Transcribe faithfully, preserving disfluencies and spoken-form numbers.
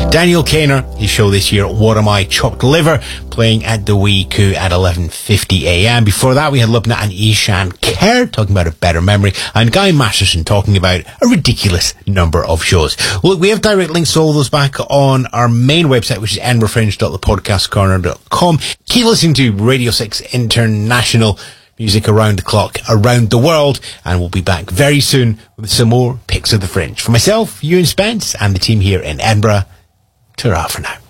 Daniel Kaner, his show this year, What Am I? Chopped Liver, playing at the Wee Coup at eleven fifty a.m. Before that, we had Lubna and Ishan Kerr talking about A Better Memory, and Guy Masterson talking about a ridiculous number of shows. Well, we have direct links to all those back on our main website, which is edinburgh fringe dot the podcast corner dot com. Keep listening to Radio six International music around the clock, around the world, and we'll be back very soon with some more Picks of the Fringe. For myself, Ewan Spence, and the team here in Edinburgh, ta-ra for now.